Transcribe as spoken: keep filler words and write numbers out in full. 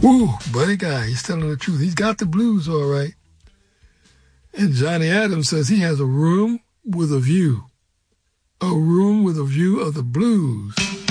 Woo, buddy guy, he's telling the truth. He's got the blues all right. And Johnny Adams says he has a room with a view. A room with a view of the blues.